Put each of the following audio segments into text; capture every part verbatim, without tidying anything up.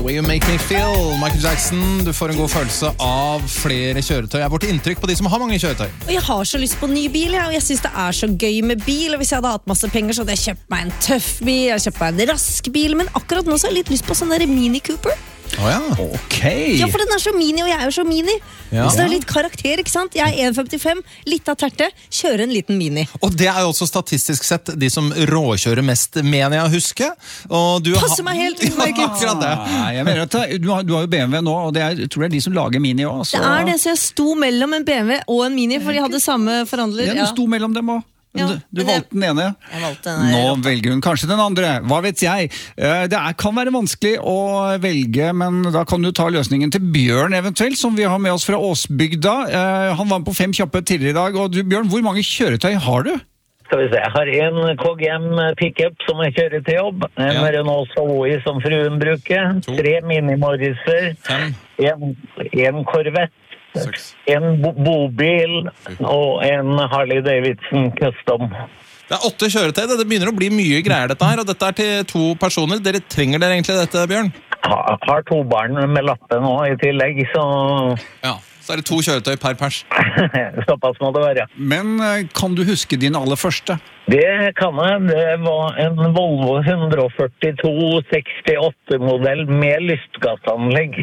way you make me feel. Michael Jackson, du får en god følelse av flere kjøretøy. Er vårt inntrykk på de som har mange kjøretøy? Og jeg har så lyst på en ny bil, ja, og jeg synes det er så gøy med bil. Og hvis jeg hadde hatt masse penger, så hadde jeg kjøpt meg en tøff bil, jeg hadde kjøpt meg en rask bil, men akkurat nå så har jeg litt lyst på sånn der Mini Cooper. Åh ja. Ok. Ja, for den er så mini, og jeg er jo så mini. Ja. Så det er litt karakter, ikke sant? Jeg er en femtifem, litt av terte, kjører en liten mini. Og det er jo også statistisk sett de som råkjører mest, mener jeg å huske. Og du Passer har... meg helt utmerket. Ja, akkurat det. Nei, jeg mener at du har, du har jo B M W nå, og det er, jeg tror det er de som lager Mini også. Det er det, så jeg sto mellom en B M W og en mini, for de hadde samme forhandler. Ja, du sto mellom dem også. Ja, du, du men valgte den ene. Jeg valgte den Nå her. velger hun kanskje den andre. Hva vet jeg? Eh, Det er, kan være vanskelig å velge, men da kan du ta løsningen til Bjørn eventuelt, som vi har med oss fra Åsbygda. Eh, Han var med på fem kjappe tidligere i dag. Og du, Bjørn, hvor mange kjøretøy har du? Skal vi se, jeg har en K G M pickup som jeg kjører til jobb, en Ja. Renault Zoe som fruen bruker, To. tre Mini Morriser, Fem. en, en Corvette, Seks. en bo bobil og en Harley Davidson Custom. Det er åtte kjøretøy, det Det begynner å bli mye greier dette her, og dette er til to personer. Dere trenger dere egentlig dette, Bjørn? Ha, har to barn med lappen nå i tillegg, så Ja. Så er det to kjøretøy per pers. såpass må det være. Men eh, kan du huske din aller første? Det kan jeg. Det var en Volvo one forty-two sekstiåtte-modell med lystgassanlegg.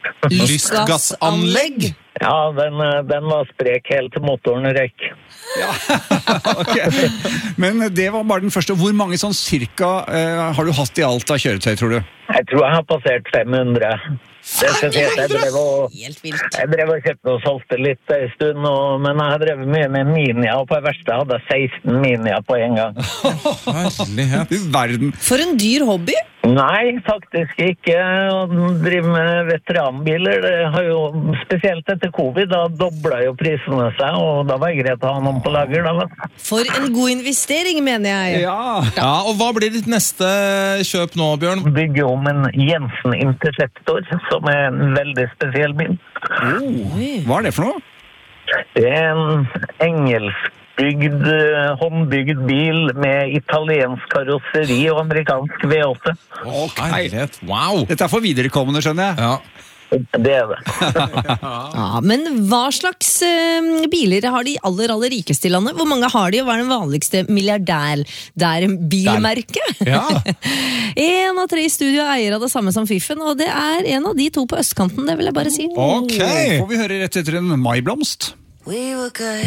Lystgassanlegg? Ja, den, den var sprek helt til motoren røyk. Ja, ok. Men det var bare den første. Hvor mange sånn cirka eh, har du hatt i alt av kjøretøy, tror du? Jeg tror jeg har passert fem hundre. Det skal si at jeg drev og, Helt vilt. jeg drev og kjøpte og solgte litt en stund, og, men jeg har drevet mye med Minia, og på det verste hadde jeg seksten Minia på en gang. Herlighet. I verden. For en dyr hobby. Nei, faktisk ikke. Å drive med veteranbiler, det har jo, spesielt etter covid, da doblet jo prisene seg, og da var det greit å ha noen på lager, da. For en god investering, mener jeg. Ja. Ja, og hva blir ditt neste kjøp nå, Bjørn? Bygge om en Jensen Interceptor, som er en veldig spesiell bil. Oi. Hva er det for noe? Det er en engelskbygd, eh, håndbygd bil med italiensk karosseri og amerikansk V åtte. Ok. Herlighet. Wow. Dette er for viderekommende, skjønner jeg. Ja. Det er det. Ja, men hva slags eh, biler har de aller, aller rikeste i landet? Hvor mange har de, og hva er den vanligste milliardær der bilmerke? Ja. En av tre i studio er eier av det samme som Fiffen, og det er en av de to på østkanten, det vil jeg bare si. Ok. Får vi høre rett etter en maiblomst? We were good.